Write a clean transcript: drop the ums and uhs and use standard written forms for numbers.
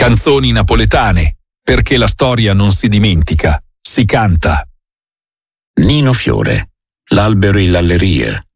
Canzoni napoletane, perché la storia non si dimentica, si canta. Nino Fiore, L'albero e l'alleria,